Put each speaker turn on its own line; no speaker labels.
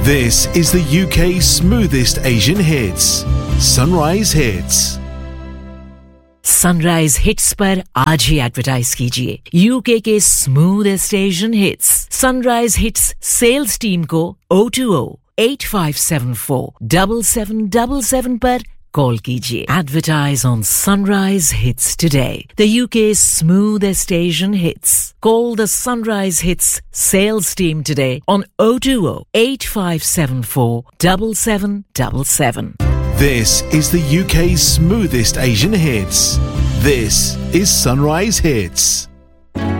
This is the UK's smoothest Asian hits. Sunrise Hits.
Sunrise hits पर आज ही advertise कीजिए UK के smoothest Asian hits sunrise hits sales team को 020-8574-7777 पर call कीजिए advertise on sunrise hits today the UK smoothest Asian hits call the sunrise hits sales team today on 020-8574-7777.
This is the UK's smoothest Asian hits. This is Sunrise Hits.